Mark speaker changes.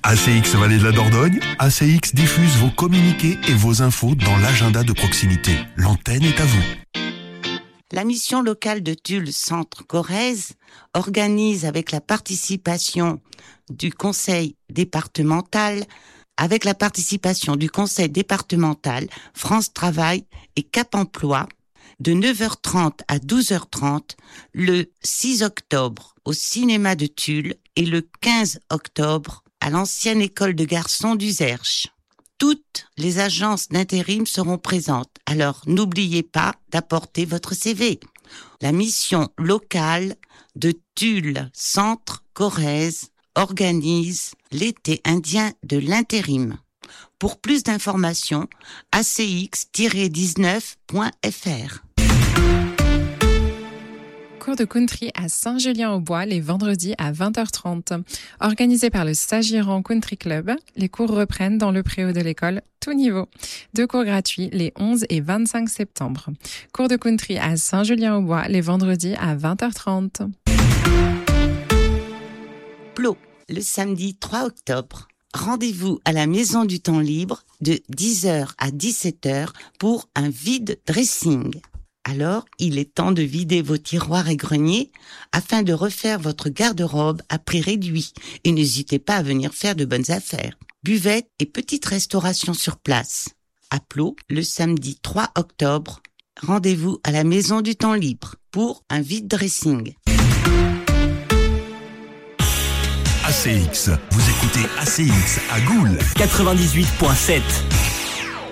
Speaker 1: ACX Vallée de la Dordogne, ACX diffuse vos communiqués et vos infos dans l'agenda de proximité. L'antenne est à vous.
Speaker 2: La mission locale de Tulle Centre-Corrèze organise avec la participation du conseil départemental, France Travail et Cap Emploi, de 9h30 à 12h30, le 6 octobre au cinéma de Tulle et le 15 octobre à l'ancienne école de garçons d'Uzerche. Toutes les agences d'intérim seront présentes, alors n'oubliez pas d'apporter votre CV. La mission locale de Tulle Centre-Corrèze organise l'été indien de l'intérim. Pour plus d'informations, acx-19.fr.
Speaker 3: Cours de country à Saint-Julien-au-Bois les vendredis à 20h30. Organisé par le Sagiran Country Club, les cours reprennent dans le préau de l'école, tout niveau. 2 cours gratuits les 11 et 25 septembre. Cours de country à Saint-Julien-au-Bois les vendredis à 20h30.
Speaker 2: Plot, le samedi 3 octobre. Rendez-vous à la Maison du Temps Libre de 10h à 17h pour un vide dressing. Alors, il est temps de vider vos tiroirs et greniers afin de refaire votre garde-robe à prix réduit. Et n'hésitez pas à venir faire de bonnes affaires. Buvette et petite restauration sur place. À Plot, le samedi 3 octobre. Rendez-vous à la Maison du Temps Libre pour un vide dressing.
Speaker 1: ACX, vous écoutez ACX à Goules
Speaker 4: 98.7.